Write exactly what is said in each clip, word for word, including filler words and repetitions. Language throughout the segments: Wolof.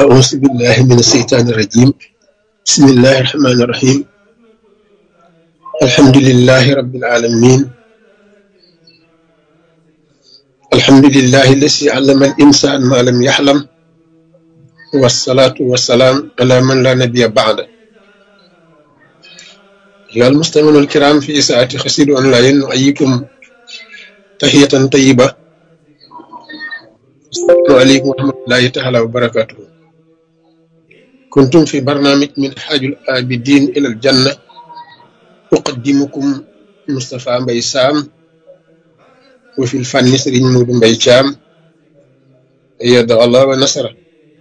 أعوذ بالله من الشيطان الرجيم بسم الله الرحمن الرحيم الحمد لله رب العالمين الحمد لله الذي علم الإنسان ما لم يحلم والصلاة والسلام على من لا نبي بعد أيها المستمعون الكرام في ساعة خسير أونلاين نحييكم تحية طيبة السلام عليكم ورحمة الله تعالى وبركاته. كنتم في برنامج من حاج الآبدين إلى الجنة أقدمكم مصطفى مباي سام وفي الفن سرين مود مباي شام أيد الله ونصره.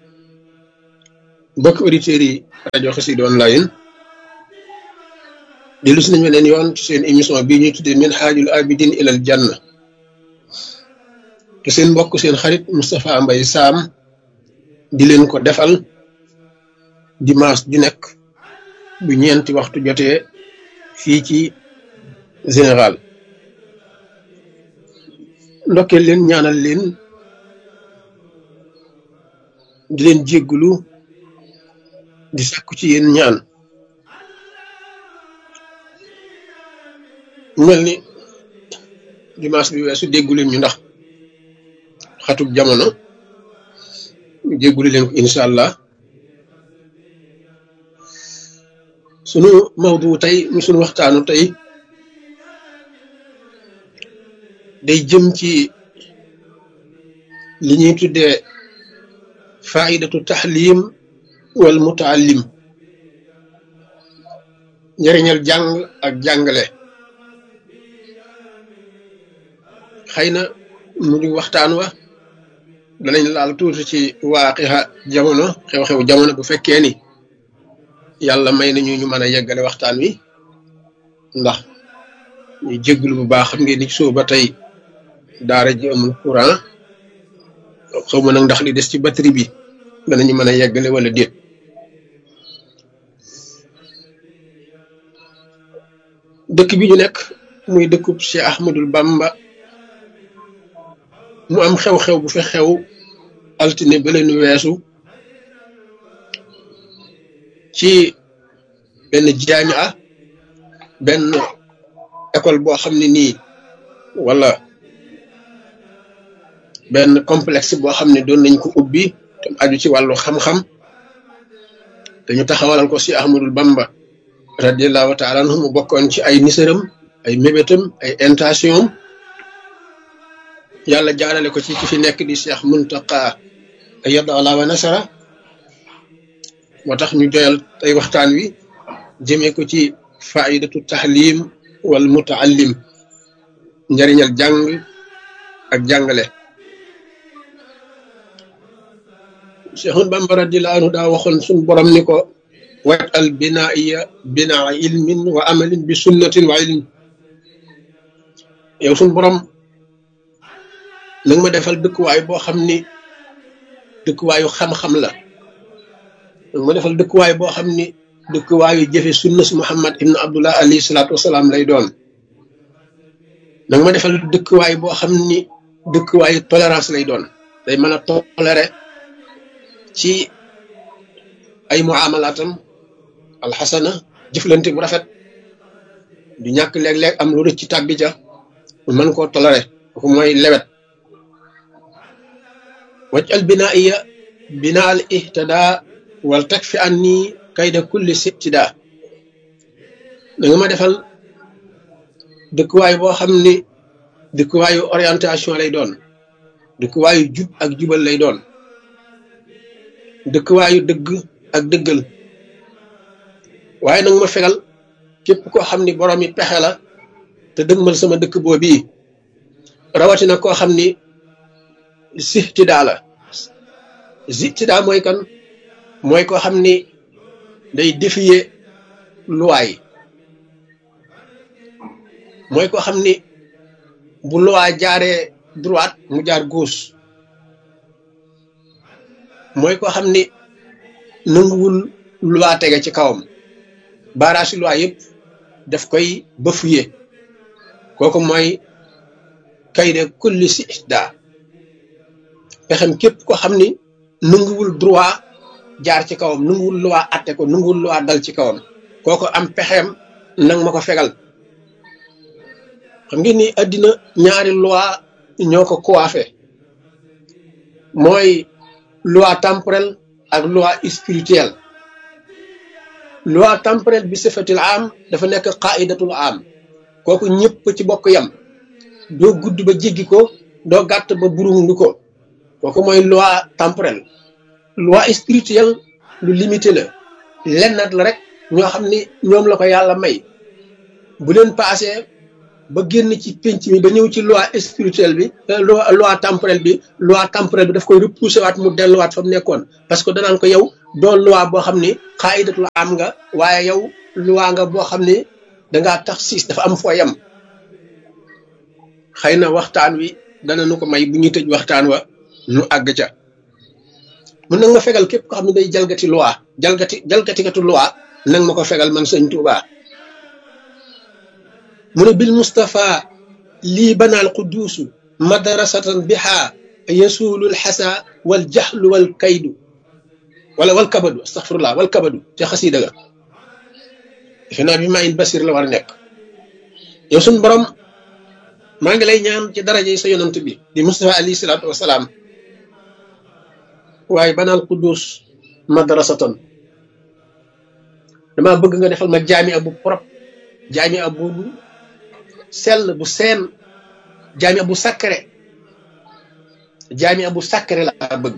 بك أوديتيري راديو خسيد أونلاين dellu si nañu leen yoon ci seen émission bii ñuy tuddee min xaajul abidin ilal janna te seen mbokk seen xarit Moustapha Mbaye Sam di leen ko defal dimanche ju nekk bu ñeenti waxtu jotee fii ci général ndokkeel leen ñaanal leen di leen jéggulu di sàkku ci yéen ñaan mel ni dimanche bi weesu déggu leen ñu ndax xatub jamono jéggulu leen ko incha allah sunu mawdu tey mu sunu waxtaanu tey day jëm ci li ñuy tuddee faidatu taxlim wal mutaallim njëriñal jàng ak jàngale xëy na mu ñu waxtaan wa danañ laal tuuti ci waaqixa jamono xew-xew jamono bu fekkee ni yàlla may nañu ñu mën a yeggale waxtaan wi ndax ñu jégglu bu baax xam ngeen ni soo ba tey daara ji amul courant xaw ma nag ndax li des ci batterie bi danañu mën a yeggale wala déet dëkk bi ñu nekk muy dëkkub Cheikh Ahmadul Bamba mu am xew-xew bu fi xew altine ba leen weesu ci benn jaamia benn école boo xam ne nii wala benn complexe boo xam ne doon nañ ko ubbi te aju ci wàllu xam-xam dañu taxawalal ko si Ahmadul Bamba radiallahu taala anhu mu bokkoon ci ay nisaram ay mébétam ay intention yàlla jaarale ko ci ki fi nekk di Cheikh Muntaqa ayyada Allah wa nasara moo tax ñu joyal tey waxtaan wi jëmee ko ci faidatu tahlim wal mutaallim njariñal jàng ak jàngale. Cheikhul Bamba radiyallahu anhu daa waxoon suñ borom ni ko wat al binaiya binaa ilmin wa amalin bi sunnatin wa ilm yow suñ borom nanga ma defal dëkkuwaay boo xam ni dëkkuwaayu xam-xam la nanga ma defal dëkkuwaay boo xam ni dëkkuwaayu jëfe sunna si Muhammad ibn Abdullah alayhi salaatu wasalaam lay doon nanga ma defal dëkkuwaay boo xam ni dëkkuwaayu tolérance lay doon day mën a toléré ci ay muamalaatam alxasana jëflante bu rafet du ñàkk léeg-léeg am lu rëcc ci tàbbi ja mën koo toléré kooku mooy lewet wajal binaiya bina al ihtada wal takfi anni kayda kulli sibtida da nga ma defal dëkkuwaay boo xam ni dëkkuwaayu orientation lay doon dëkkuwaayu jub ak jubal lay doon dëkkuwaayu dëgg ak dëggal waaye nag ma fegal képp koo xam ni borom yi pexe la te dëgmal sama dëkk boobii rawatina koo xam ni sihtidaa la sihtidaa mooy kan mooy koo xam ni day défier loi yi mooy koo xam ni bu loi jaaree droite mu jaar gauche mooy koo xam ni nanguwul loi tege ci kawam baaraasi loi yëpp daf koy bafoué kooku mooy kayde kulli sihtidaa pexem képp ko xam ni nanguwul droit jaar ci kawam nanguwul loi atte ko nanguwul loi dal ci kawam kooko am pexeem nang ma ko fegal xam ngeen ni àddina ñaari loi ñoo ko coiffé mooy loi temporelle ak loi spirituelle loi temporelle bi sifatil am dafa nekk qaidatul am kooku ñëpp ci bokk yam doo gudd ba jéggi ko doo gàtt ba burundu ko kooku mooy loi temporelle loi spirituelle lu limité la lennat la rek ñoo xam ni ñoom la ko yàlla may bu leen passé ba génn ci penc mi ba ñëw ci loi spirituelle bi loi loi temporelle bi loi temporelle bi daf koy repousser waat mu delluwaat fa mu nekkoon parce que danaan ko yow doo loi boo xam ni xaayidatul am nga waaye yow loi nga boo xam ni dangaa tax siis dafa am foo yam xëy na waxtaan wi dana nu ko may bu ñuy tëj waxtaan wa nu àgg ca mun nag ma fegal képp ko xam ne day jalgati loi jalgati jalgatikatu loi nag ma ko fegal man sëñ Tuubaa mu ne bil Mustafa lii banaal quduusu madrasatan biha yasuulul xasa wal jaxlu wal kaydu wala wal kabadu astaxfirullah wal kabadu te xasiida ga defe naa bi maa in basir la war a nekk yow suñ borom maa ngi lay ñaan ci daraja yi sa yonant bi di Mustafa alayhi salaatu wasalaam waaye banaal quduus madrasatan dama bëgg nga defal ma jaami bu propre jaami bu sell bu seen jaami bu sacré jaami bu sacré la bëgg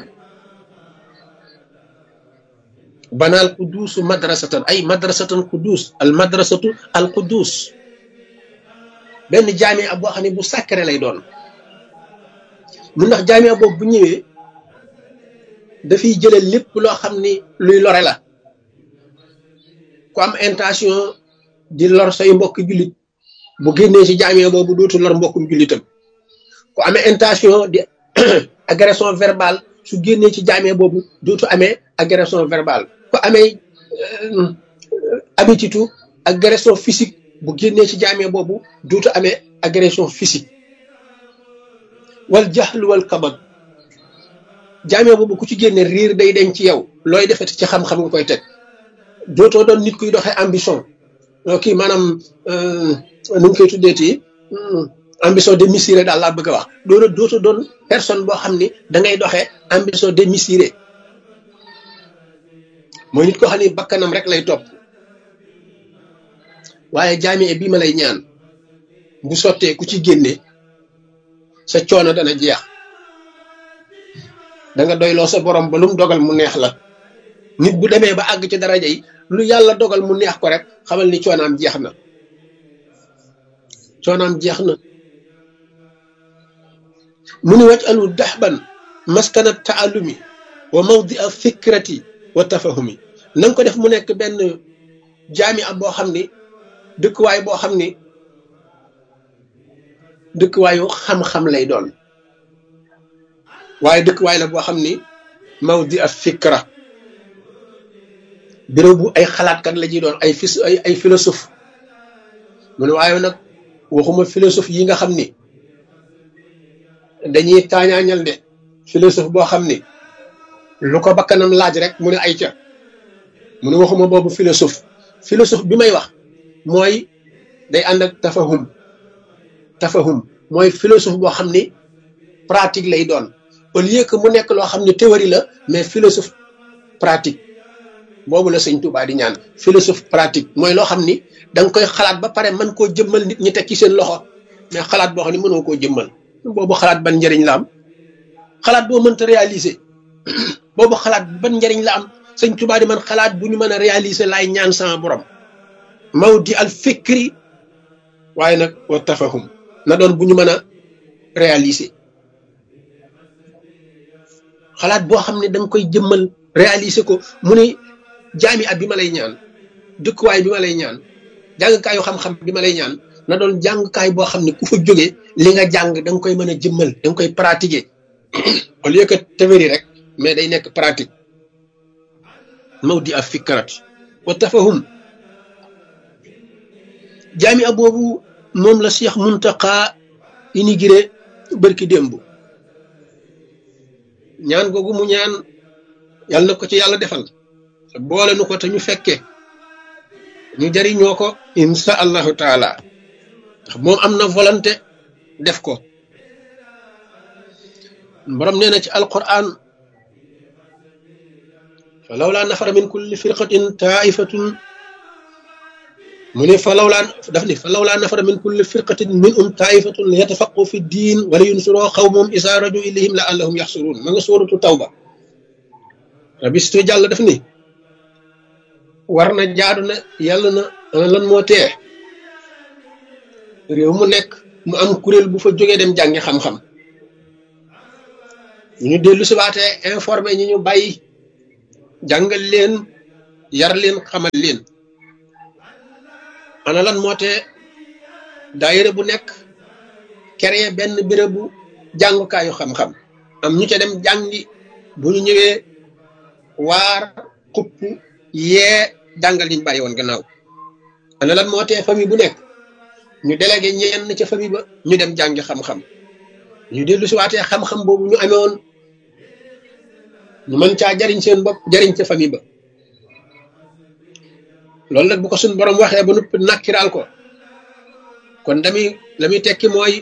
banaal quduus madrasatan ay madrasatan quduus al madrasatu al quduus benn jaami boo xam ne bu sacré lay doon mu ndax jaami boobu bu ñëwee dafiy jële lépp loo xam ni luy lore la ku am intention di lor say mbokk jullit bu génnee ci jaami boobu dootu lor mbokkum jullitam ku amee intention di agression verbale su génnee ci jaami boobu dootu amee agression verbale ku amee habitude agression physique bu génnee ci jaami boobu dootu amee agression physique wal jaxlu wal kabad jaamee boobu ku ci génne riir day dem ci yow looy defati ci xam-xam nga koy teg dootoo doon nit kuy doxee ambition kii maanaam nu ñu koy tuddeeti ambition démesurée daal laa bëgg a wax doona dootoo doon personne boo xam ni da ngay doxee ambition démesurée mooy nit koo xam ni bakkanam rek lay topp waaye jaamee bii ma lay ñaan bu sottee ku ci génne sa coono dana jeex da nga doyloo sa borom ba lu mu dogal mu neex la nit bu demee ba àgg ci daraja yi lu yàlla dogal mu neex ko rek xamal ni coonaam jeex na coonaam jeex na mu ni waj alu daxban maskana taalumi wa mawdi a fikrati wa tafahumi na nga ko def mu nekk benn jaami ab boo xam ni dëkkuwaay boo xam ni dëkkuwaayu xam-xam lay doon waaye dëkkuwaay la boo xam ni mawdi a fikra béréb bu ay xalaatkat la ñuy doon ay fis ay ay philosophe mu ne waaye nag waxuma philosophe yi nga xam ni dañuy taañaañal de philosophe boo xam ni lu ko bakkanam laaj rek mu ne ay ca mu ne waxuma boobu philosophe philosophe bi may wax mooy day ànd ak tafahum tafahum mooy philosophe boo xam ni pratique lay doon au lieu que mu nekk loo xam ne théorie la mais philosophe pratique boobu la sëñ Tuubaa di ñaan philosophe pratique mooy loo xam ni da nga koy xalaat ba pare mën koo jëmmal nit ñi teg ci seen loxo mais xalaat boo xam ne mënoo koo jëmmal boobu xalaat ban njëriñ la am xalaat boo mënta réaliser boobu xalaat ban njëriñ la am sëñ Tuubaa di man xalaat bu ñu mën a réaliser laay ñaan sama borom mawdi al fikri waaye nag wa tafahum na doon bu ñu mën a réaliser xalaat boo xam ne da nga koy jëmmal réaliser ko mu ne jaami at bi ma lay ñaan dëkkuwaay bi ma lay ñaan jàngkaayu xam-xam bi ma lay ñaan na doon jàngkaay boo xam ne ku fa jógee li nga jàng da nga koy mën a jëmmal da nga koy pratiquer au lieu que théorie rek mais day nekk pratique mawdi a fikrat wa tafahum jaami a boobu moom la Cheikh Muntaqa inauguré bërki démb ñaan googu mu ñaan yàlla na ko ci yàlla defal te boole nu ko te ñu fekke ñu jariñoo ko insha allahu taala ndax moom am na volonté def ko borom nee na ci alquran fa lawlaa nafara min kulli firqatin taifatun mu ne fa lawlaa daf ni fa lawlaa nafara min kulli firqatin minhum taifatun li yatafaqu fi diin wala yunsuroo xawmahum isaa raju ilayhim la allahum yaxsuruun ma nga sóoratu tawba rabistu jàll daf ni war na jaadu na yàlla na lan moo tee réew mu nekk mu am kuréel bu fa jógee dem jàngi xam-xam ñu dellu si waatee informé ñi ñu bàyyi jàngal leen yar leen xamal leen ana lan moo tee daayira bu nekk créé benn béréb bu jàngukaayu xam-xam am ñu ca dem jàngi bu ñu ñëwee waar xupp yee jàngal liñ bàyyi woon gannaaw ana lan moo tee famille bu nekk ñu délégué ñenn ca famille ba ñu dem jàngi xam-xam ñu dellu si waatee xam-xam boobu ñu amee woon ñu mën caa jariñ seen bopp jariñ ca famille ba loolu nag bu ko suñ borom waxee ba noppi nakkiraal ko kon damuy la muy tekki mooy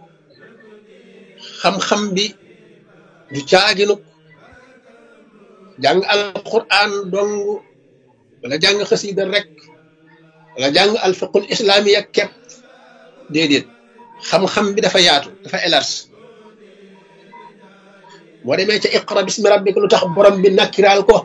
xam-xam bi du caaginuk jàng alquran dong wala jàng xasida rek wala jàng alfiqul islamiya kepp déedéet xam-xam bi dafa yaatu dafa élargi boo demee ca iqra bismi rabbika lu tax borom bi nakkiraal ko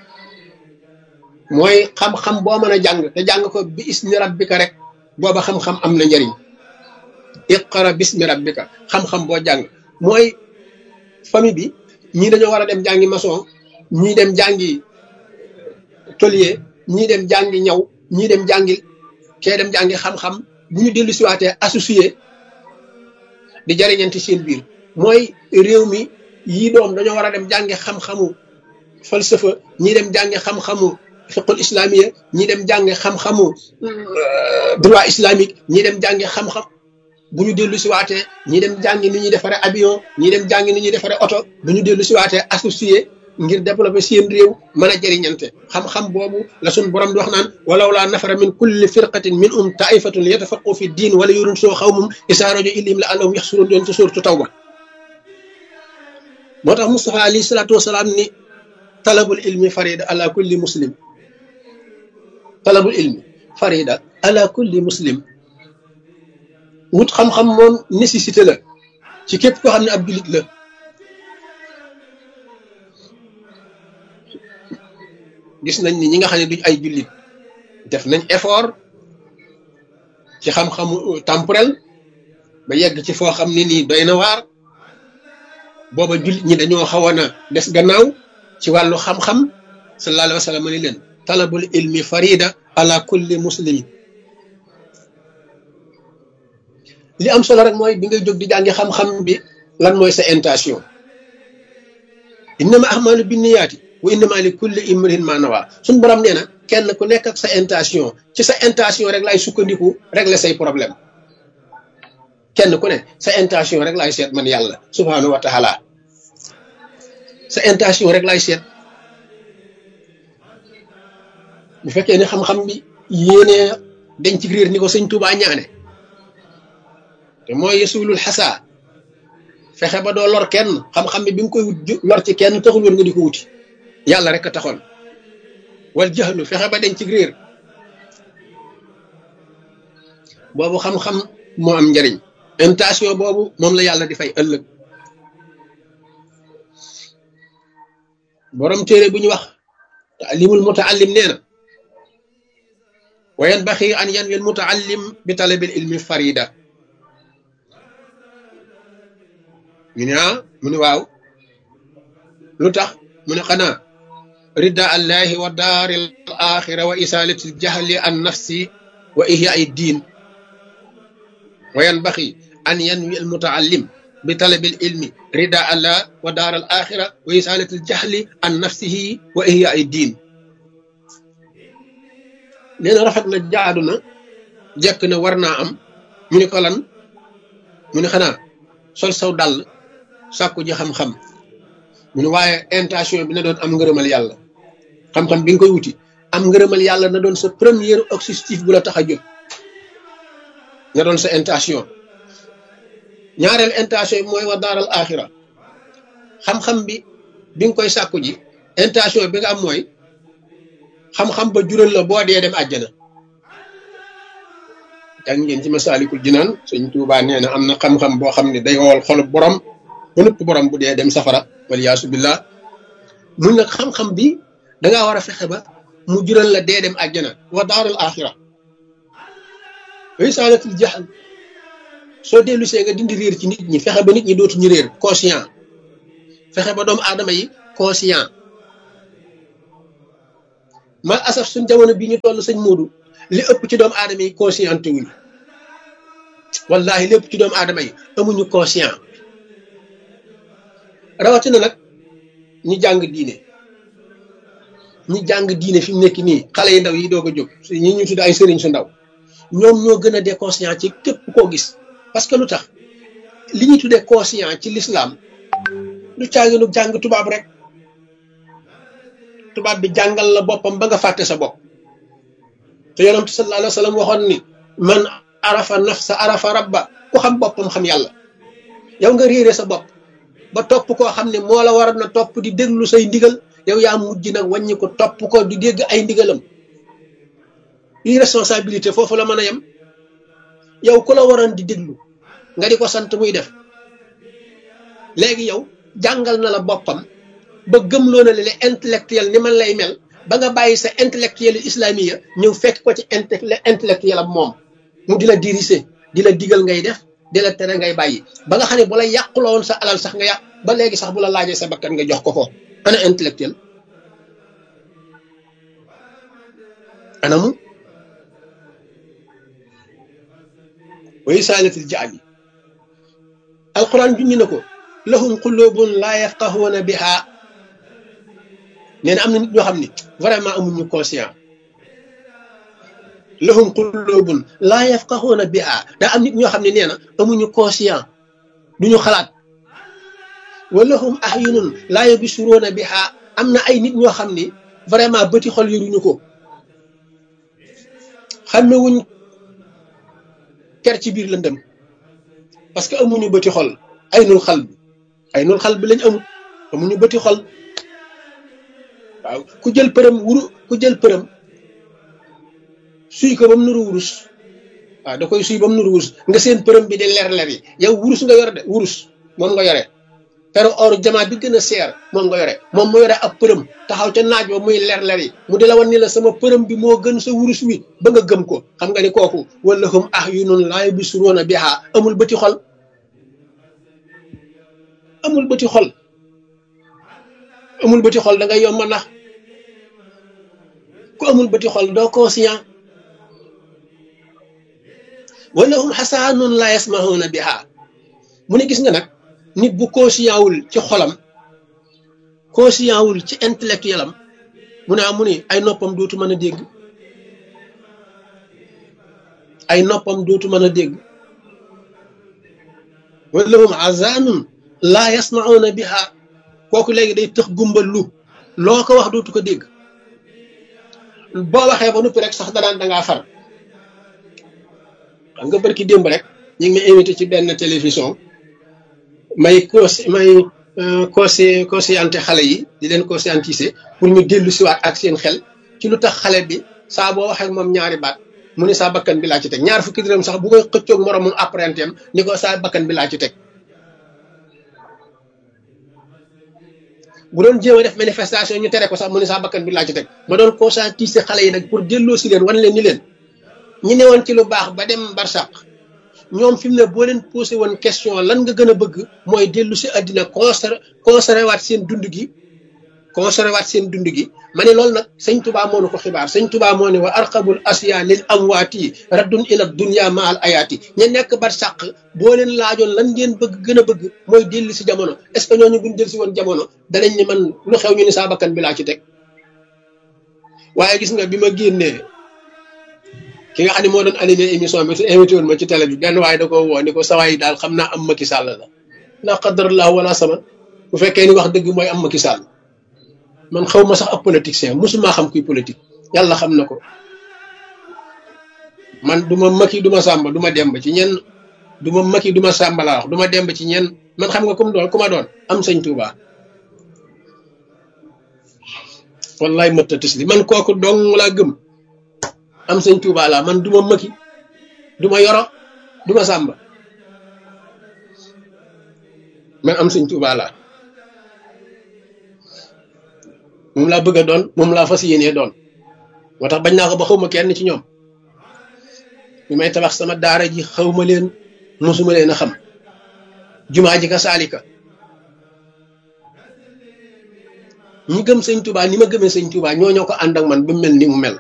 mooy xam-xam boo mën a jàng te jàng ko bi ismi rabbika rek booba xam-xam am na njariñ iqra bismi rabbika xam-xam boo jàng mooy famille bi ñii dañoo war a dem jàngi maçon ñii dem jàngi tôlier ñii dem jàngi ñaw ñii dem jàngi kee dem jàngi xam-xam bu ñu dellu siwaatee associé di jariñanti seen biir mooy réew mi yii doom dañoo war a dem jàngi xam-xamu falsafa ñii dem jàngi xam-xamu fiqul islamiya ñii dem jàngi xam-xamu droit islamique ñii dem jàngi xam-xam bu ñu dellu siwaatee ñii dem jàngi ni ñuy defaree avion ñii dem jàngi ni ñuy defaree oto bu ñu dellu siwaatee associé ngir développer seen réew mën a jëriñante xam-xam boobu la suñ borom di wax naan walaw laa nafara min kulli firqatin minhum taifatun yatafaqu fi diin wala yurun soo xawmum isaa rajo ilim la allahum yaxsurun doon ci suuratu tawba moo tax Mustafa alayhi salaatu wasalaam ni talabul ilmi farida ala kulli muslim talabul ilmi farida ala kulli muslim wut xam-xam moom nécessité la ci képp koo xam ne ab jullit la gis nañ ni ñi nga xam ne duñ ay jullit def nañ effort ci xam-xamu temporel ba yegg ci foo xam ne nii doy na waar booba jullit ñi dañoo xawoon a des gannaaw ci wàllu xam-xam sallallahu alayhi wa sallam ni leen talabul ilmi farida ala kulli muslimin li am solo rek mooy bi ngay jóg di jàngi xam-xam bi lan mooy sa intention innama ahmalu binniyaati wa innama li kulli imrin ma nawa suñ borom nee na kenn ku nekk ak sa intention ci sa intention rek laay sukkandiku régler say problème kenn ku ne sa intention rek laay seet man yàlla subhanahu wa taala sa intention rek laay seet bu fekkee ne xam-xam bi yéenee dañ ci réer ni ko sëñ Tuubaa ñaane te mooy yesulul xasa fexe ba doo lor kenn xam-xam bi bi nga koy wut lor ci kenn taxul woon nga di ko wuti yàlla rek a taxoon wal jaxlu fexe ba dañ ci réer boobu xam-xam moo am njariñ intention boobu moom la yàlla di fay ëllëg borom téere bu ñu wax taalimul mutaallim nee na wa yanbaxi an yanwi al mutaallim bi talabil ilmi farida ñu ne ah mu ne waaw lu tax mu ne xanaa rida allahi wa daari al axira wa isalati al jahli an nafsi wa ihya ay diin wa yanbaxi an yanwi al mutaallim bi talabi al ilmi rida allah wa daar al axira wa isalati al jahli an nafsihi wa ihya ay diin nee na rafet na jaadu na jekk na war naa am mu ne ko lan mu ne xanaa sol saw dàll sàkku ji xam-xam mu ne waaye intention bi na doon am ngërëmal yàlla xam-xam bi nga koy wuti am ngërëmal yàlla na doon sa premier objectif bu la tax a jóg na doon sa intention ñaareel intention bi mooy wa daaral axira xam-xam bi bi nga koy sàkku ji intention bi nga am mooy xam-xam ba jural la boo dee dem àjjana jàng ngeen ci Masaalikul Jinaan Sëñ Tuubaa nee na am na xam-xam boo xam ne day wowal xolub borom ba nëpp borom bu dee dem safara waliyaasu billah mun nag xam-xam bi dangaa war a fexe ba mu jural la dee dem àjjana wa daaral axira risaalatul jahl soo dellu see nga dindi réer ci nit ñi fexe ba nit ñi dootuñu réer conscient fexe ba doomu aadama yi conscient mal asaf suñ jamono bii ñu toll sëñ Moodu li ëpp ci doomu aadama yi conscienté wuñu wallahi lépp ci doomu aadama yi amuñu conscient rawatina nag ñi jàng diine ñi jàng diine fi mu nekk nii xale yi ndaw yi doog a jóg ñi ñu tudd ay sëriñ su ndaw ñoom ñoo gën a déconscient ci képp koo gis parce que lu tax li ñuy tuddee conscient ci l'islam lu caaginu jàng tubaab rek tubaab bi jàngal la boppam ba nga fàtte sa bopp te yonent sallallahu alayhi wa sallam waxoon ni man arafa nafsa arafa rabba ku xam boppam xam yàlla yow nga réere sa bopp ba topp koo xam ne moo la waroon na topp di déglu say ndigal yow yaa mujj nag wàññi ko topp ko di dégg ay ndigalam irresponsabilité foofu la mën a yem yow ku la waroon di déglu nga di ko sant muy def léegi yow jàngal na la boppam ba gëmloo na le intellectuel ni man lay mel ba nga bàyyi sa intellectuel islamiya ñëw fekk ko ci intellectuel am moom mu di la diriger di la digal ngay def di la tere ngay bàyyi ba nga xam ne bu la yàquloo woon sa alal sax nga yàq ba léegi sax bu la laajee sa bakkan nga jox ko ko ana intellectuel anamu wa isaalatil jaali alquran junñi na ko lahum qulubun laa yafqahuuna biha nee na am na nit ñoo xam ne vraiment amuñu conscient lahum qulubun laa yafqahuuna biha daa am nit ñoo xam ne nee na amuñu conscient duñu xalaat wa lahum ahyunun laa yubsiruuna biha am na ay nit ñoo xam ne vraiment bëti xol yoruñu ko xàmmewuñ ker ci biir lëndëm parce que amuñu bëti xol ay nul xal bi ay nul xal bi lañ amul amuñu bëti xol waaw ku jël përëm wuru ku jël përëm suy ko ba mu nuru wurus waaw da koy suy ba mu nuru wurus nga seen përëm bi di leer-leer yi yow wurus nga yore de wurus moom nga yore pero or jamaa bi gën a seer moom nga yore moom mu yore ab përëm taxaw ca naaj ba muy leer-leer yi mu di la wan ni la sama përëm bi moo gën sa wurus wi ba nga gëm ko xam nga ni kooku wala hum ahyunun laa yubsiruuna bihaa amul bëti xol amul bëti xol amul bëti xol da ngay yomb nax ku amul bëti xol doo conscient wala hum xasaanun laa yasmahuuna bihaa mu ne gis nga nag nit bu conscient wul ci xolam conscient wul ci intellectuel am mu ne mu ne ay noppam dootu mën a dégg ay noppam dootu mën a dégg wala hum azaanun laa yasmauna biha kooku léegi day tëx gumbal lu loo ko wax dootu ko dégg boo waxee ba noppi rek sax danaan dangaa far xam nga barki démb rek ñu ngi may invité ci benn télévision may cons may consci conscienté xale yi di leen conscientiser pour ñu dellu siwaat ak seen xel ci lu tax xale bi saa boo waxee ak moom ñaari baat mu ne saa bakkan bi laa ci teg ñaar fukki dërëm sax bu koy xëccoog moromum apprenti am ni ko saa bakkan bi laa ci teg bu doon jéem a def manifestation ñu tere ko sax mu ne saa bakkan bi laa ci teg ma doon conscientiser xale yi nag pour delloo si leen wan leen ni leen ñi ne woon ci lu baax ba dem barsàq ñoom fi mu ne boo leen posé woon question lan nga gën a bëgg mooy dellu si àddina conser conservé waat seen dund gi conservé waat seen dund gi ma ne loolu nag sëñ Tuubaa moo nu ko xibaar sëñ Tuubaa moo ne wa arqabul asiya lil amwaati raddun ila dunya ma al ayaati ña nekk barsàq boo leen laajoon lan ngeen bëgg gën a bëgg mooy dellu si jamono est ce que ñooñu buñ dellu si woon jamono danañ ne man lu xew ñu ni saa bakkan bi laa ci teg waaye gis nga bi ma génnee ki nga xam ne moo doon animé émission bi te invité woon ma ci télé bi benn waaye da ko woo ni ko sawaay daal xam naa am Macky Sall la la qadarallahu wala sama bu fekkee ni wax dëgg mooy am Macky Sall man xaw ma sax ab politicien musuma xam kuy politique yàlla xam na ko man du ma Macky du ma Samba du ma Demba ci ñenn du ma Macky du ma Samba laa wax du ma Demba ci ñenn man xam nga comme doon ku ma doon am sëñ Touba wallaay mëtta tis li man kooku dong laa gëm am sëñ Touba laa man du ma Macky du ma Yoro du ma Samba man am sëñ Touba laa moom laa bëgg a doon moom laa fas yéenee doon moo tax bañ naa ko ba xawma kenn ci ñoom bi may tabax sama daara ji xawma leen mosuma leen a xam jumaa ji ka saalika ñi gëm sëñ Touba ni ma gëmee sëñ Touba ñoo ñoo ko ànd ak man ba mel ni mu mel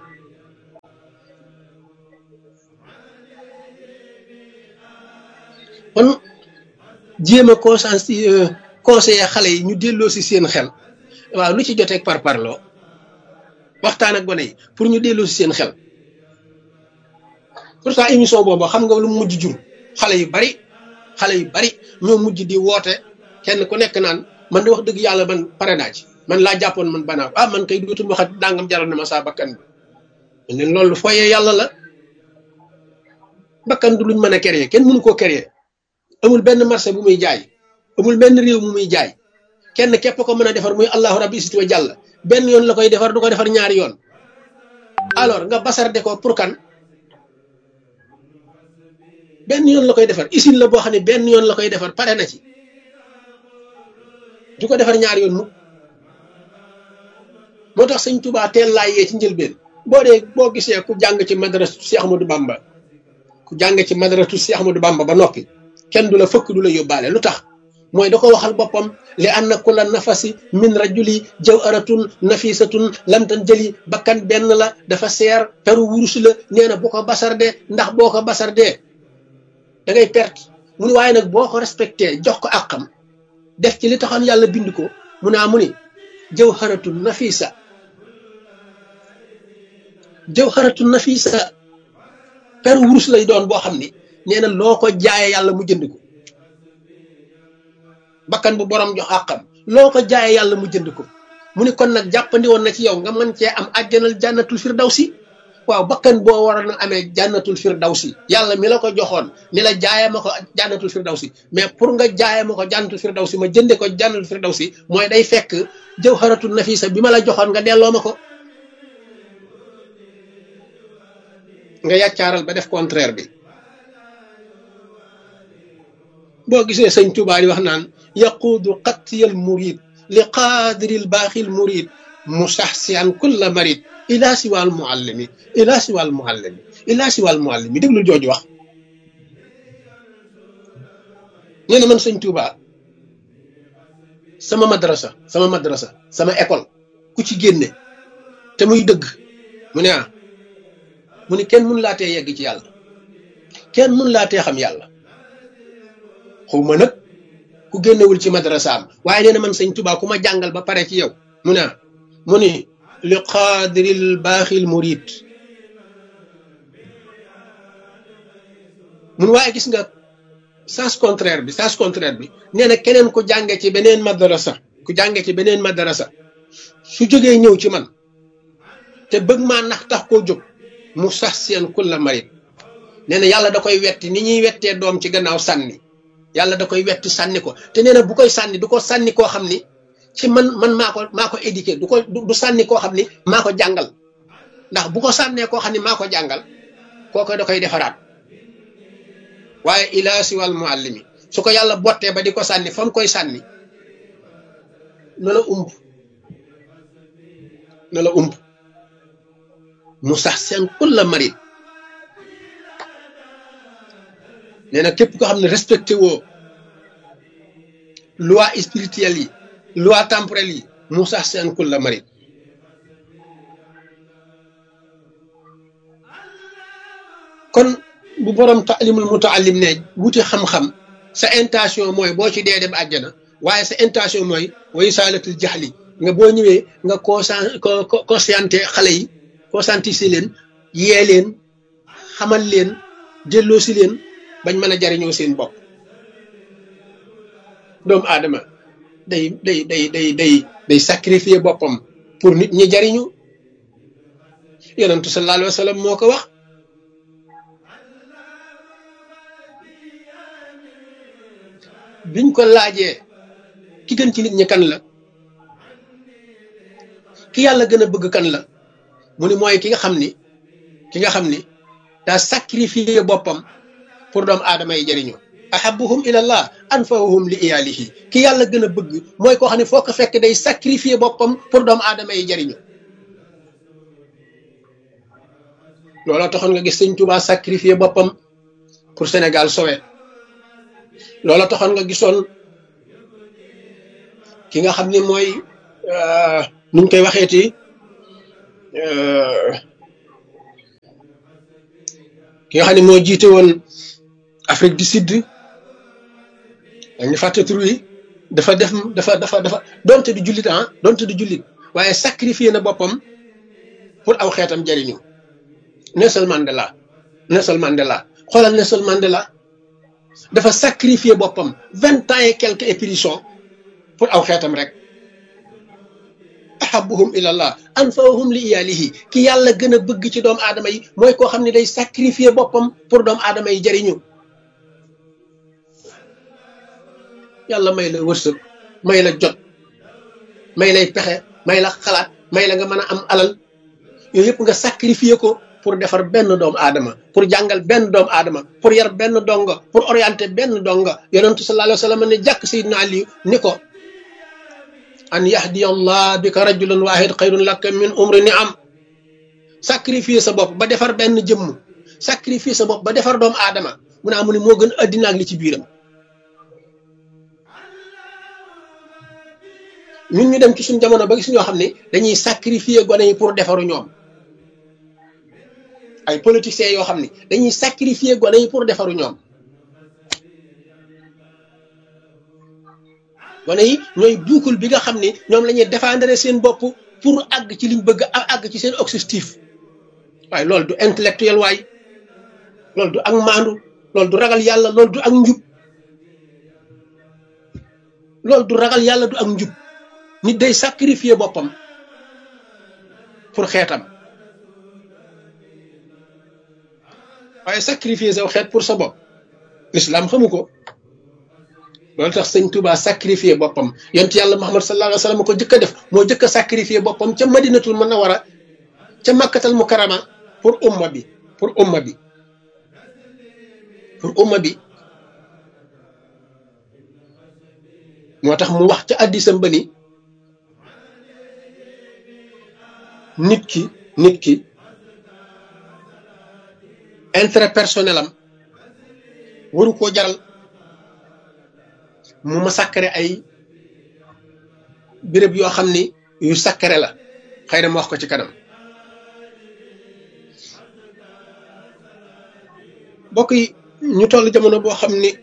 kon jéem a conscience conseiller xale yi ñu delloo si seen xel waaw lu ci joteeg par parloo waxtaan ak gone yi pour ñu delloo si seen xel pourtant émission boobu xam nga lu mujj jur xale yu bari xale yu bari ñoo mujj di woote kenn ku nekk naan man di wax dëgg yàlla man pare naa ci man laa jàppoon man banaa ah man kay dootul waxat dangam jaral na ma saa bakkan bi leen loolu fooyee yàlla la bakkan du luñ mën a créer kenn mënu koo créer amul benn marché bu muy jaay amul benn réew mu muy jaay kenn képp ko mën a defar muy allahu rabbi sit wa jàll benn yoon la koy defar du ko defar ñaari yoon alors nga basarde ko pour kan benn yoon la koy defar usine la boo xam ne benn yoon la koy defar pare na ci du ko defar ñaari yoon mu moo tax sëñ Touba teel laa yee ci njëlbeen boo dee boo gisee ku jàng ci madrasu Cheikh Ahmadou Bamba ku jàng ci madrasu Cheikh Ahmadou Bamba ba noppi kenn du la fëkk du la yóbbaale lu tax mooy da ko waxal boppam li anna kulla nafasi min rajuli jawharatun nafisatun lamtan jëli bakkan benn la dafa seer peru wurus la nee na boo ko basarde ndax boo ko basarde da ngay perte mu ni waaye nag boo ko respecté jox ko àqam def ci li taxoon yàlla bind ko mu naa mu ni jawharatun nafisa jawharatun nafisa peru wurus lay doon boo xam ni nee na loo ko jaayee yàlla mu jënd ko bakkan bu borom jox àqam loo ko jaayee yàlla mu jënd ko mu ni kon nag jàppandi woon na ci yow nga mën cee am àjjanal jànnatul firdawsi waaw bakkan boo waroon a amee jànnatul firdawsi yàlla mi la ko joxoon ni la jaayee ma ko jànnatul firdawsi mais pour nga jaayee ma ko jànnatul firdawsi ma jënde ko jànnatul firdawsi mooy day fekk jawharatul nafisa bi ma la joxoon nga delloo ma ko nga yàccaaral ba def contraire bi boo gisee sëñ Touba di wax naan yaquudu qattiyal murid li qaadiril baaxil murid musaxsiyan kulla marid ila siwal muallimi ila siwal muallimi ila siwal muallimi déglul jooju wax nee na man sëñ Touba sama madrasa sama madrasa sama école ku ci génne te muy dëgg mu ne ah mu ni kenn mun laa tee yegg ci yàlla kenn mun laa tee xam yàlla xaw ma nag ku génnewul ci madrasaam waaye nee na man sëñ Touba ku ma jàngal ba pare ci yow mu ne mu ni li qaadiril baaxil murid mun waaye gis nga sens contraire bi sens contraire bi nee na keneen ku jànge ci beneen madrasa ku jànge ci beneen madrasa su jógee ñëw ci man te bëgg maa nax tax koo jóg mu sax seen kulla marid nee na yàlla da koy wetti ni ñuy wettee doom ci gannaaw sànni yàlla da koy wetti sànni ko te nee na bu koy sànni du ko sànni koo xam ni ci man man maa ko maa ko éduqué du ko du sànni koo xam ni maa ko jàngal ndax bu ko sànnee koo xam ni maa ko jàngal kooko da koy defaraat waaye ila siwal muallimi su ko yàlla bottee ba di ko sànni fa mu koy sànni na la umb na la umb mu sax seen kulla marid nee na képp ko xam ne respecté woo loi spirituelle yi loi temporelle yi mu sax seen kulla marid kon bu borom taalimul mutaallim ne wuti xam-xam sa intention mooy boo ci dee dem àjjana waaye sa intention mooy wa isaalatul jaxli nga boo ñëwee nga conscient conscienté xale yi conscientiser leen yee leen xamal leen delloosi leen bañ mën a jariñoo seen bopp doomu aadama day day day day day day sacrifier boppam pour nit ñi jariñu yonentu sallallahu alayhi wa sallam moo ko wax biñ ko laajee ki gën ci nit ñi kan la ki yàlla gën a bëgg kan la mu ni mooy ki nga xam ni ki nga xam ni daa sacrifier boppam pour doomu aadama yi jariñu ahabuhum ilallah anfa'uhum li iyalihi ki yàlla gën a bëgg mooy koo xam ne foo ko fekk day sacrifier boppam pour doomu aadama yi jariñu looloo taxoon nga gis sëñ Tuubaa sacrifier boppam pour Sénégal sowe looloo taxoon nga gisoon ki nga xam ne mooy nuñ koy waxeeti ki nga xam ne moo jiite woon Afrique du Sud dañu fàtte tur yi dafa def dafa dafa dafa donte du jullit ah donte du jullit waaye sacrifié na boppam pour aw xeetam jariñu Nelson Mandela Nelson Mandela xoolal Nelson Mandela dafa sacrifié boppam vingt ans et quelques éprisons pour aw xeetam rek ahabuhum ilallah anfa'uhum li iyalihi ki yàlla gën a bëgg ci doomu aadama yi mooy koo xam ne day sacrifier boppam pour doomu aadama yi jariñu yàlla may la wërsëg may la jot may lay pexe may la xalaat may la nga mën a am alal yooyu yëpp nga sacrifier ko pour defar benn doomu aadama pour jàngal benn doomu aadama pour yar benn donga pour orienter benn donga yonentu sallallahu alayhi wa sallam ne jàkk Seydina Ali ni ko an yahdi allah bika rajulan wahid xayrun laka min umri ni am sacrifier sa bopp ba defar benn jëmm sacrifier sa bopp ba defar doomu aadama mu ne amu ne moo gën addina ak li ci biiram ñun ñu dem ci suñ jamono ba gis ñoo xam ne dañuy sacrifier gone yi pour defaru ñoom ay politiciens yoo xam ne dañuy sacrifier gone yi pour defaru ñoom gone yi ñooy buukul bi nga xam ne ñoom la ñuy défendre seen bopp pour àgg ci liñ bëgg a àgg ci seen objectif waaye loolu du intellectuel waay loolu du ak maandu loolu du ragal yàlla loolu du ak njub loolu du ragal yàlla du ak njub nit day sacrifier boppam pour xeetam waaye sacrifier sa xeet pour sa bopp l'islam xamu ko loolu tax sëñ Touba sacrifier boppam yonent yàlla Muhammad sallallahu alayhi wa sallam ko jëkk a def moo jëkk a sacrifier boppam ca Madinatul Munawwara ca Makkatal Mukarrama pour umma bi pour umma bi pour umma bi moo tax mu wax ca addisam ba ni nit ki nit ki intérêt personnel am waru koo jaral mu ma sakkare ay béréb yoo xam ni yu sakkare la xëy na ma wax ko ci kanam bokk yi ñu toll jamono boo xam ni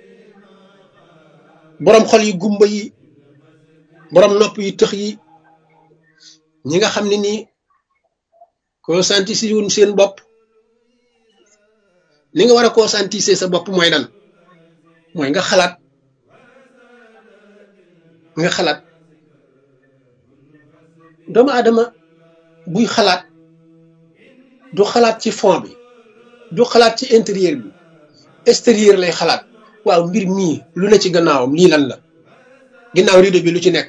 boroom xol yi gumba yi boroom nopp yi tëx yi ñi nga xam ne nii conscientiser wuñ seen bopp li nga war a conscientiser sa bopp mooy lan mooy nga xalaat nga xalaat doomu aadama buy xalaat du xalaat ci fond bi du xalaat ci intérieur bi extérieur lay xalaat waaw mbir mii lu ne ci gannaawam lii lan la ginnaaw rideau bi lu ci nekk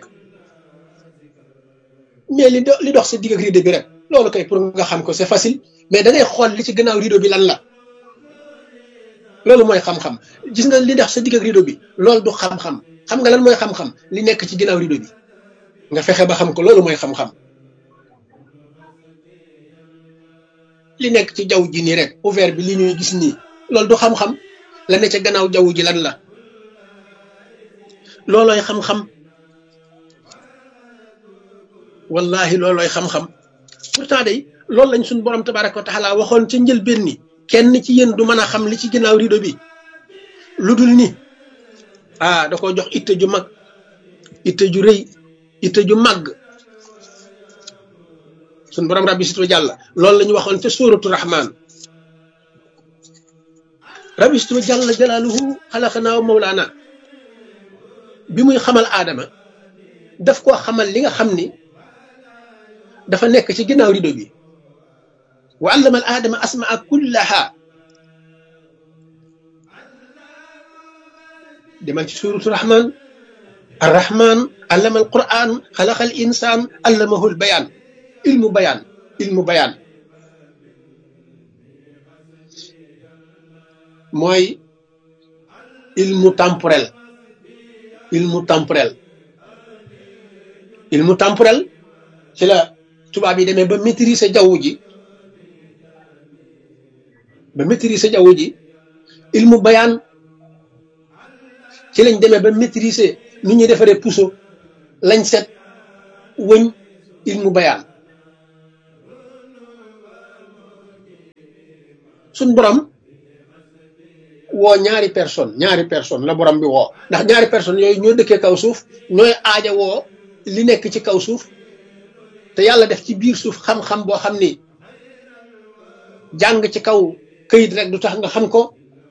mais li do li dox sa digg ak rideau bi rek loolu kay pour nga xam ko c'est facile mais da ngay xool li ci gannaaw rideau bi lan la loolu mooy xam-xam gis nga li dox sa digg ak rideau bi loolu du xam-xam xam nga lan mooy xam-xam li nekk ci ginnaaw rideau bi nga fexe ba xam ko loolu mooy xam-xam li nekk ci jaww ji nii rek ouvert bi li ñuy gis nii loolu du xam-xam la ne ca gannaaw jaww ji lan la loolooy xam-xam wallahi loolooy xam-xam pourtant day loolu lañ suñ borom tabaraka wa taala waxoon ca njëlbéen ni kenn ci yéen du mën a xam li ci ginnaaw rideau bi lu dul ni ah da ko jox itte ju mag itte ju rëy itte ju màgg suñ borom rabbi situ jàlla loolu la ñu waxoon ca suuratu rahman rabbi situ jàlla jalaaluhu xalaqanaa wa mawlaana bi muy xamal aadama daf koo xamal li nga xam ni dafa nekk ci ginnaaw rido bi wa allama al aadama asmaa kullaha demal ci suuratu rahman arrahman allama al quran xalaqa al insan allamahu al bayaan ilmu bayaan ilmu bayaan mooy ilmu temporel ilmu temporel ilmu temporel ci la tubaab yi demee ba maîtriser jaww ji ba maîtriser jaww ji ilmu bayaan ci lañ demee ba maîtriser nu ñuy defaree puso lañ set wëñ ilmu bayaan suñ borom woo ñaari personne ñaari personne la borom bi woo ndax ñaari personne yooyu ñoo dëkkee kaw suuf ñooy aaja woo li nekk ci kaw suuf te yàlla def ci biir suuf xam-xam boo xam ni jàng ci kaw këyit rek du tax nga xam ko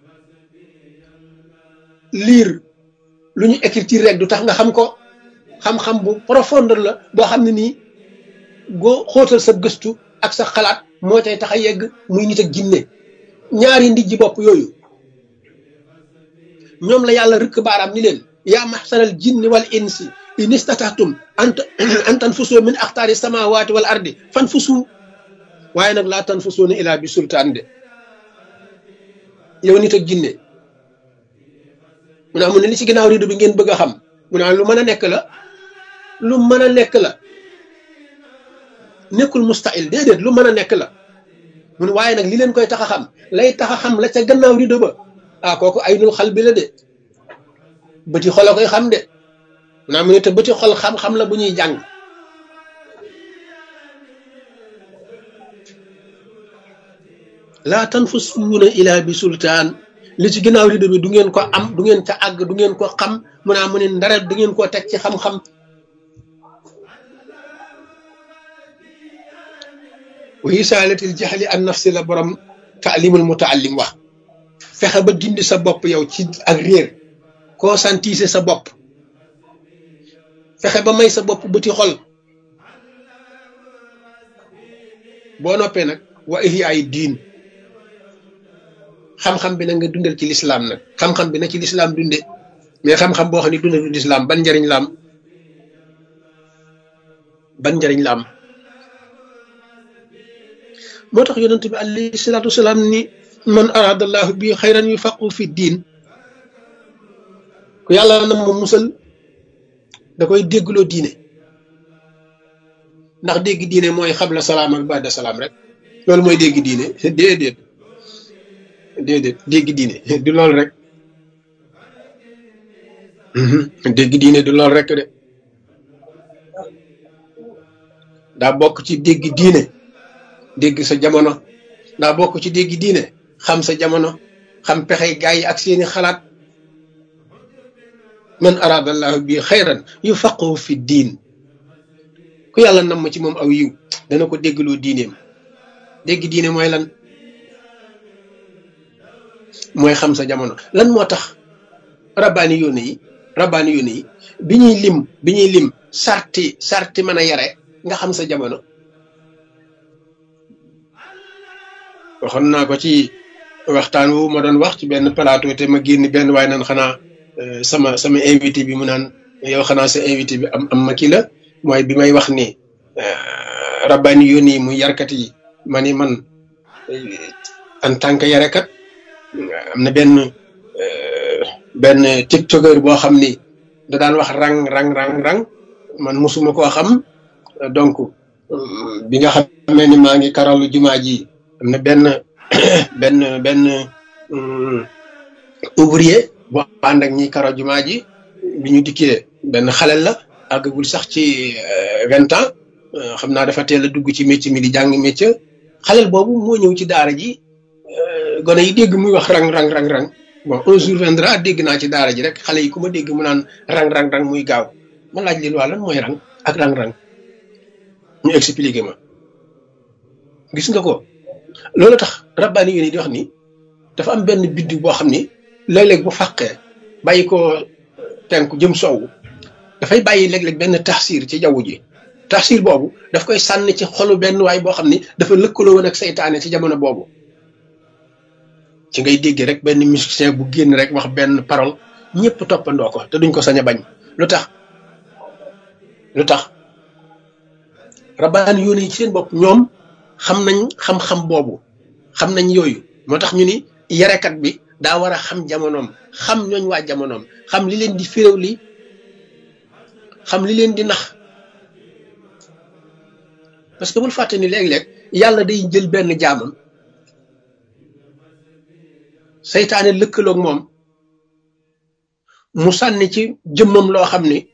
lire lu ñu écriture rek du tax nga xam ko xam-xam bu profondeur la boo xam ne nii goo xóotal sa gëstu ak sa xalaat moo tey tax a yegg muy nit ak jinne ñaari ndijji bopp yooyu ñoom la yàlla rëkk baaraam ni leen yaa maxsaral jinni wal insi in istatahtum an tanfusu min axtaari samawati wal ardi fanfusu waaye nag laa tanfusuuna ilaa bi sultaan de yow nit ak jinne mu ne amu ne li ci ginnaaw rido bi ngeen bëgg a xam mu ne lu mën a nekk la lu mën a nekk la nekkul mustahil déedéet lu mën a nekk la mu ne waaye nag li leen koy tax a xam lay tax a xam la ca gannaaw rido ba ah kooku ay nul xal bi la de bëti xol a koy xam de mu ne amu ne te bëti xol xam-xam la bu ñuy jàng laa tanfusuuna ilaa bi sultaan li ci ginnaaw rido bi du ngeen ko am du ngeen ca àgg du ngeen ko xam mu naa mu ne ndara du ngeen koo teg ci xam-xam wa isaalatil jaxli an nafsi la borom taalimul mutaallim wax fexe ba dindi sa bopp yow ci ak réer conscientiser sa bopp fexe ba may sa bopp bëti xol boo noppee nag wa ihyaay diin xam-xam bi nag nga dundal ci lislaam nag xam-xam bi na ci lislaam dunde mais xam-xam boo xam ne dundal ci lislaam ban njariñ la am ban njariñ la am moo tax yonent bi alayhi salaatu wasalaam ni man aradallahu bi xayran yufaqu fi diin ku yàlla na ma musal da koy déggloo diine ndax dégg diine mooy xabla salaam ak baada salaam rek loolu mooy dégg diine déedéet déedéet dégg diine du lool rek dégg diine du lool rek de daa bokk ci dégg diine dégg sa jamono daa bokk ci dégg diine xam sa jamono xam pexey gaa yi ak seeni xalaat man aradallahu bi xayran yufaqihu fi diin ku yàlla nam ma ci moom aw yiw dana ko déggloo diineem dégg diine mooy lan mooy xam sa jamono lan moo tax rabbaani yoone yi rabbaani yoone yi bi ñuy lim bi ñuy lim sarti sarti mën a yare nga xam sa jamono waxoon naa ko ci waxtaan wu ma doon wax ci benn plateau te ma génn benn waaye naan xanaa sama sama invité bi mu naan yow xanaa sa invité bi am am ma kii la mooy bi may wax ni rabbaani yoone yi muy yarkat yi ma ni man en tant que yarekat am na benn benn tiktoker boo xam ni da daan wax rang rang rang rang man mosuma koo xam donc bi nga xamee ni maa ngi karalu jumaa ji am na benn benn benn ouvrier boo ànd ak ñi karaw jumaa ji bi ñu dikkee benn xalel la àggagul sax ci vingt ans xam naa dafa teel a dugg ci métier mi di jàng métier xalel boobu moo ñëw ci daara ji gone yi dégg muy wax rang rang rang rang bon un jour viendra dégg naa ci daara ji rek xale yi ku ma dégg mu naan rang rang rang muy gaaw ma laaj leen waa lan mooy rang ak rang rang ñu expliqué ma gis nga ko loolu tax rabbaani yi di wax ni dafa am benn biddiw boo xam ni léeg-léeg bu fàqee bàyyi ko penku jëm soowu dafay bàyyi léeg-léeg benn taxsiir ci jaww ji taxsiir boobu daf koy sànni ci xolu benn waay boo xam ni dafa lëkkaloo woon ak seytaane ci jamono boobu ci ngay dégg rek benn musicien bu génn rek wax benn parole ñëpp toppandoo ko te duñ ko sañ a bañ lu tax lu tax rabaan yoon yi ci seen bopp ñoom xam nañ xam-xam boobu xam nañ yooyu moo tax ñu ni yarekat bi daa war a xam jamonoom xam ñooñ waa jamonoom xam li leen di féréw li xam li leen di nax parce que bul fàtte ni léeg-léeg yàlla day jël benn jaamam seytaane lëkkaloog moom mu sànni ci jëmmam loo xam ni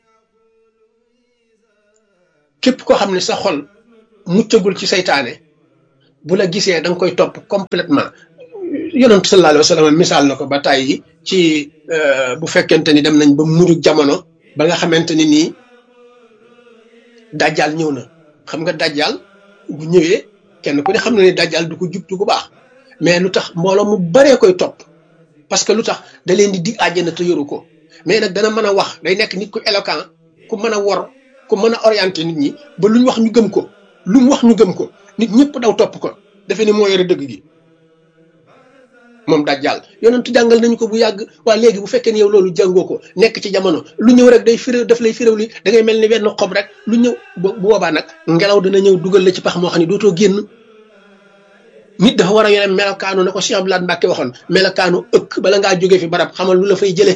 képp koo xam ne sa xol muccagul ci seytaane bu la gisee da nga koy topp complètement yonent sallallahu alayhi wa sallam misaal na ko ba tàyyi ci bu fekkente ni dem nañ ba muru jamono ba nga xamante ni nii dajjal ñëw na xam nga dajjal bu ñëwee kenn ku ne xam na ni dajjal du ko jubtu bu baax mais lu tax mbooloo mu baree koy topp parce que lu tax da leen di dig àjjana te yoru ko mais nag dana mën a wax day nekk nit ku éloquent ku mën a wor ku mën a orienté nit ñi ba lu ñu wax ñu gëm ko lu mu wax ñu gëm ko nit ñëpp daw topp ko defe ni moo yore dëgg gi moom dajjal yonentu jàngal nañu ko bu yàgg waa léegi bu fekkee ni yow loolu jàngoo ko nekk ci jamono lu ñëw rek day firéw daf lay firéw li da ngay mel ni benn xob rek lu ñëw bu boobaa nag ngelaw dina ñëw dugal la ci pax moo xam ne dootoo génn nit dafa war a yore melokaanu na ko Cheikh Abdoulaye Mbacke waxoon melokaanu ëkk bala ngaa jógee fi barab xamal lu la fay jëlee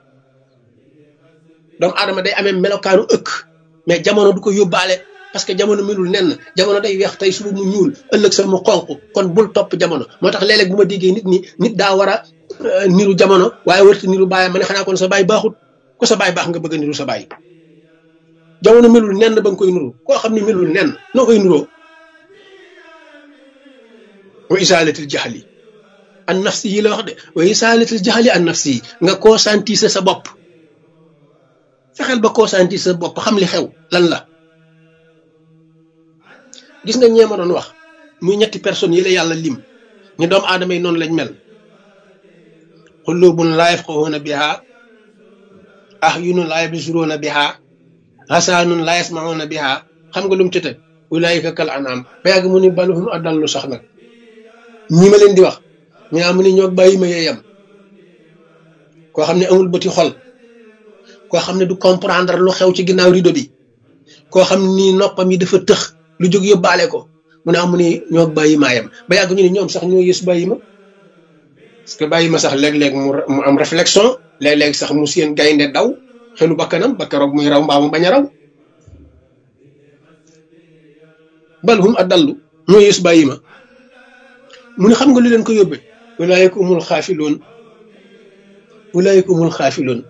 doomu aadama day amee melokaanu ëkk mais jamono du ko yóbbaale parce que jamono melul nenn jamono day weex tey suba mu ñuul ëllëg sa mu xonq kon bul topp jamono moo tax léeg-léeg bu ma déggee nit ñi nit daa war a niru jamono waaye warta niru baayam ma ne xanaa kon sa baay baaxut ko sa baay baax nga bëgg a niru sa baay jamono melul nenn ba nga koy nuru koo xam ne melul nenn noo koy nuroo wa isaalatil jaxli an nafsi yi la wax de wa isaalatil jaxli an nafsi yi nga conscientiser sa bopp fexeel ba conscientiser sa bopp xam li xew lan la gis nga ñeema doon wax muy ñetti personnes yi la yàlla lim ñu doomu aadama yi noonu lañ mel qulubun laa yafqahuuna biha ahyunun laa yabsuruuna biha hasaanun laa yasmahuuna biha xam nga lu mu ci teg ulaayika kal anaam ba yàgg mu ni bal hum adallu sax nag ñi ma leen di wax ñu am ni ñoo bàyyi ma yeeyam koo xam ne amul bëti xol koo xam ne du comprendre lu xew ci ginnaaw rido bi koo xam ni noppam yi dafa tëx lu jóg yóbbaale ko mu ne am ni ñoo bàyyi maayam ba yàgg ñu ne ñoom sax ñoo yës bàyyi ma parce que bàyyi ma sax léeg-léeg mu mu am réflexion léeg-léeg sax mu seen gaynde daw xelu bakkanam ba keroog muy raw mbaa mu bañ a raw bal hum adallu ñoo yës bàyyi ma mu ne xam nga lu leen ko yóbbee ulaayika umul xaafiloon ulaayika umul xaafiloon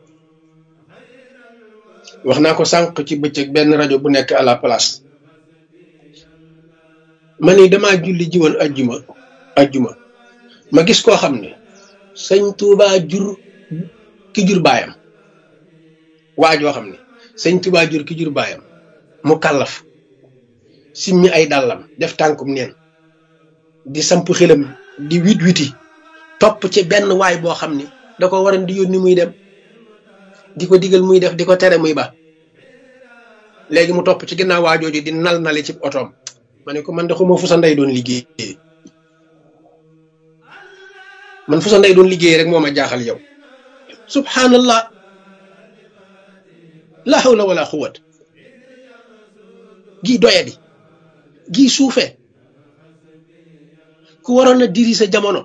wax naa ko sànq ci bëccëg benn rajo bu nekk à la place ma ni damaa julli ji woon ajjuma ajjuma ma gis koo xam ne sëñ Tuubaa jur ki jur baayam waa joo xam ne sëñ Tuubaa jur ki jur baayam mu kàllaf simmi ay dàllam def tànkum neen di samp xelam di wit witi topp ci benn waay boo xam ni da ko waran di yónni muy dem di ko digal muy def di ko tere muy ba léegi mu topp ci ginnaaw waajooju di nal nali ci otoom ma ne ko man de xuma fu sa ndey doon liggéey man fu sa ndey doon liggéey rek moo ma jaaxal yow subhanallah la hawla wala quwwat gii doyadi gii suufe ku waroon a diri sa jamono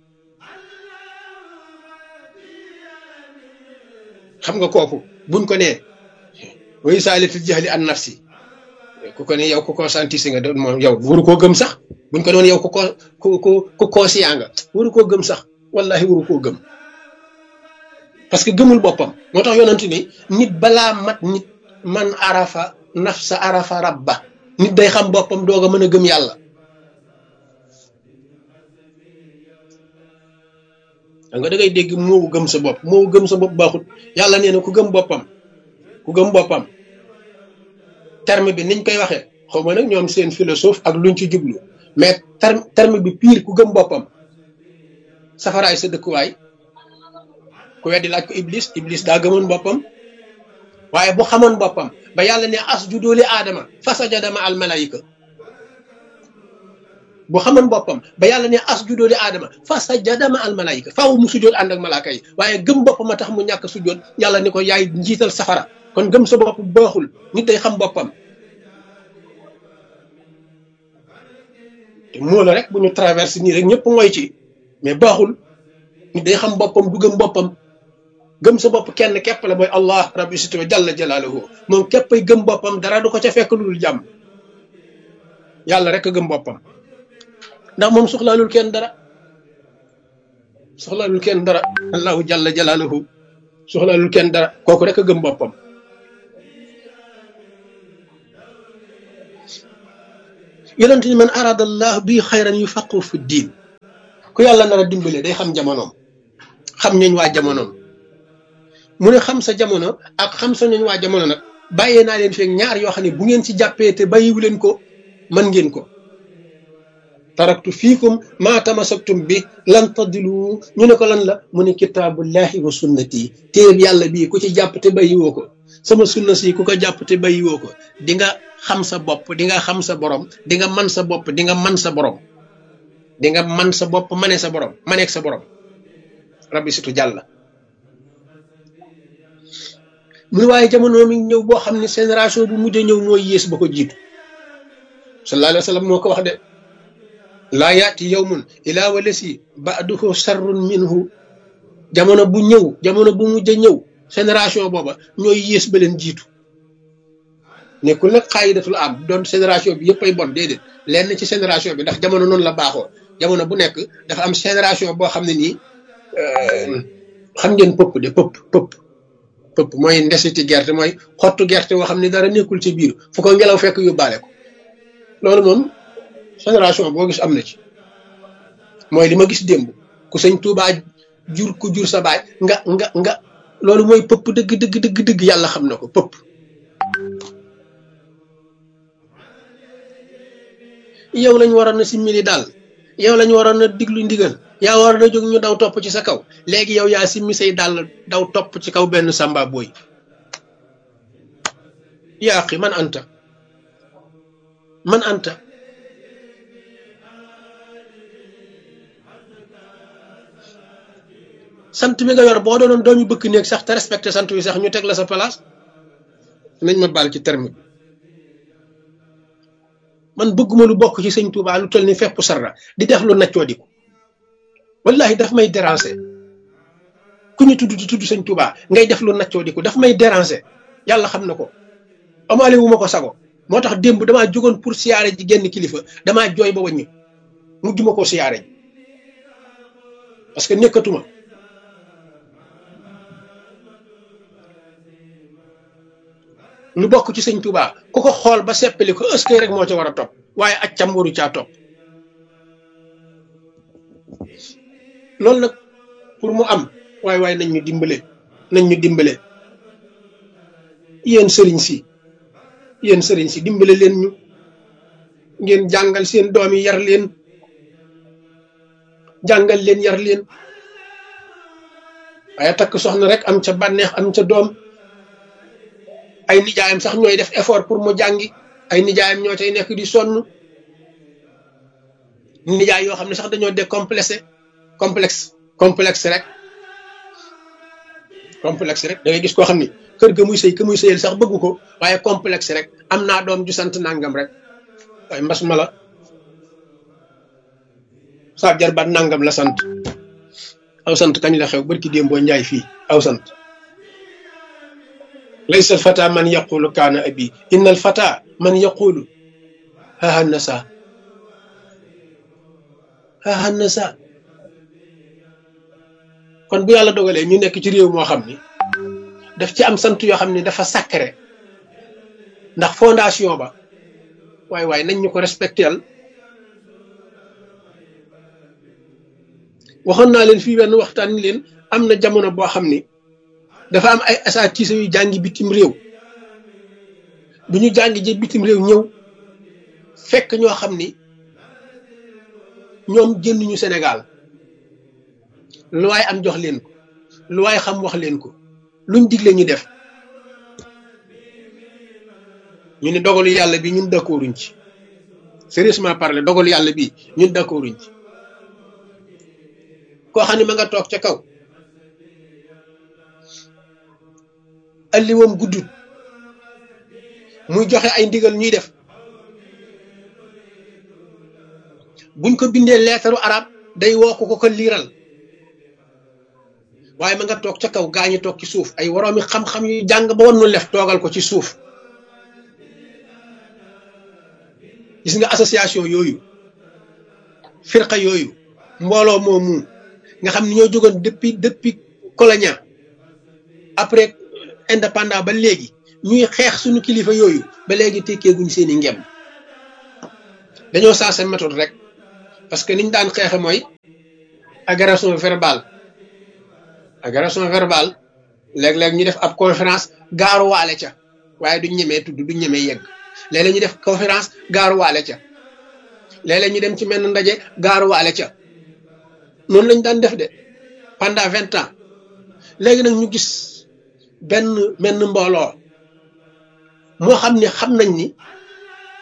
xam nga kooku buñ ko nee way saalitil jaxli an nafsi ku ko ne yow ku conscientisé nga doon moom yow waru koo gëm sax buñ ko doon yow ku ko ku ku ku conscient nga waru koo gëm sax wallahi waru koo gëm parce que gëmul boppam moo tax yonent ni nit balaa mat nit man arafa nafsa arafa rabba nit day xam boppam doog a mën a gëm yàlla da nga da ngay dégg moo gëm sa bopp moo gëm sa bopp baaxut yàlla nee na ku gëm boppam ku gëm boppam terme bi niñ koy waxee xaw ma nag ñoom seen philosophe ak luñ ci jublu mais terme terme bi pire ku gëm boppam safaraay sa dëkkuwaay ku weddi laaj ko iblis iblis daa gëmoon boppam waaye bu xamoon boppam ba yàlla ne asjudu li aadama fa sajada ma al malaayika bu xamoon boppam ba yàlla ne asjudu li aadama fa sajada ma al malaayika faaw mu sujjoot ànd ak malaaka yi waaye gëm boppam a tax mu ñàkk sujjoot yàlla ni ko yaay njiital safara kon gëm sa bopp baaxul nit day xam boppam te moo la rek bu ñu traversé nii rek ñëpp mooy ci mais baaxul nit day xam boppam du gëm boppam gëm sa bopp kenn képp la mooy allah rabbi sito jalla jalaaluhu moom képpay gëm boppam dara du ko ca fekk lu dul jàmm yàlla rek a gëm boppam ndax moom soxlaalul kenn dara soxlaalul kenn dara allahu jalla jalaaluhu soxlaalul kenn dara kooku rek a gëm boppam yonent ni man arada allah bi xayran yufaqihu fi diin ku yàlla nar a dimbale day xam jamonoom xam ñooñ waa jamonoom mu ne xam sa jamono ak xam sa ñooñ waa jamono nag bàyyee naa leen feeg ñaar yoo xam ne bu ngeen ci jàppee te bàyyiwu leen ko mën ngeen ko taraktu fiikum maa tamasaktum bi lan tadilu ñu ne ko lan la mu ne kitaabullahi wa sunnati téereb yàlla bii ku ci jàpp te bàyyiwoo ko sama sunna si ku ko jàpp te bàyyiwoo ko di nga xam sa bopp di nga xam sa borom di nga man sa bopp di nga man sa borom di nga man sa bopp mane sa borom maneeg sa borom rabbi situ jàlla mu ne waaye jamono mi ñëw boo xam ne génération bu mujj ñëw mooy yées ba ko jiitu sallallahu alayhi wa sallam moo ko wax de laa yaati yawmun ilaa walasi ba'duhu sarrun minhu jamono bu ñëw jamono bu mujj ñëw génération booba ñooy yées ba leen jiitu nekkul nag xaayidatul am doon génération bi yëpp ay bon déedéet lenn ci génération bi ndax jamono noonu la baaxoo jamono bu nekk dafa am génération boo xam ne nii xam ngeen pëpp de pëpp pëpp pëpp mooy ndesiti gerte mooy xottu gerte boo xam ne dara nekkul ci biir fu ko ngelaw fekk yóbbaale ko loolu moom génération boo gis am na ci mooy li ma gis démb ku sëñ Tuubaa jur ku jur sa baay nga nga nga loolu mooy pëpp dëgg dëgg dëgg dëgg yàlla xam na ko pëpp yow lañ waroon na simmili daal yow lañ waroon na diglu ndigal yaa waroon na jóg ñu daw topp ci sa kaw léegi yow yaa simmi say dàll daw topp ci kaw benn samba booy yaa xi man anta man anta sant mi nga yor boo doonoon doomi bëkk néeg sax te respecté sant wi sax ñu teg la sa place nañ ma baal ci terme bi man bëgguma lu bokk ci sëñ Touba lu toll ni fepp sarra di def lu naccoo diku wallahi daf may déranger ku ñu tudd di tudd sëñ Touba ngay def lu naccoo diku daf may déranger yàlla xam na ko amaale wu ma ko sago moo tax démb damaa jógoon pour siyaare ji genn kilifa damaa jooy ba wàññi mujj ma ko siyaare ji parce que nekkatuma lu bokk ci sëñ Touba ku ko xool ba seppali ko est-ce que rek moo ca war a topp waaye accam waru caa topp loolu nag pour mu am waaye waaye nañ ñu dimbale nañ ñu dimbale yéen sëriñ si yéen sëriñ si dimbale leen ñu ngeen jàngal seen doom yi yar leen jàngal leen yar leen waaye takk soxna rek am ca bànneex am ca doom ay nijaayam sax ñooy def effort pour mu jàngi ay nijaayam ñoo cay nekk di sonn nijaay yoo xam ne sax dañoo décomplexé complexe complexe rek complexe rek da ngay gis koo xam ni kër ga muy sëy ka muy sëyal sax bëggu ko waaye complexe rek am naa doom ju sant nangam rek waaye mbas ma la sa jarbaat nangam la sant aw sant kañ la xew barki démb boo njaay fii aw sant laysa al fata man yaqulu kaana abi inna al fata man yaqulu haha nasa haha nasa kon bu yàlla dogalee ñu nekk ci réew moo xam ni daf ci am sant yoo xam ni dafa sacré ndax fondation ba waaye waaye nañ ñu ko respectel waxoon naa leen fii benn waxtaan ni leen am na jamono boo xam ni dafa am ay asatise yu jàngi bitim réew bu ñu jàngi ji bitim réew ñëw fekk ñoo xam ni ñoom génnuñu Sénégal lu waay am jox leen ko lu waay xam wax leen ko luñ digle ñu def ñu ne dogalu yàlla bi ñun d'accorduñ ci sérieusement parler dogalu yàlla bi ñun d'accorduñ ci koo xam ne ma nga toog ca kaw alliwoom guddut muy joxe ay ndigal ñuy def buñ ko bindee leetaru arab day woo ko ko liiral waaye ma nga toog ca kaw gaañu toog ci suuf ay woroomi xam-xam yu jàng ba wannu lef toogal ko ci suuf gis nga association yooyu firqa yooyu mbooloo moomu nga xam ni ñoo jógoon depuis depuis colonia après indépendant ba léegi ñuy xeex suñu kilifa yooyu ba léegi tekkeeguñ seeni ngem dañoo sensé méthode rek parce que niñ daan xeexe mooy agression verbale agression verbale léeg-léeg ñu def ab conférence gaaruwaale ca waaye duñ ñemee tudd duñ ñemee yegg léeg-léeg ñu def conférence gaaruwaale ca léeg-léeg ñu dem ci menn ndaje gaaruwaale ca noonu lañ daan def de pendant vingt ans léegi nag ñu gis benn menn mbooloo moo xam ne xam nañ ni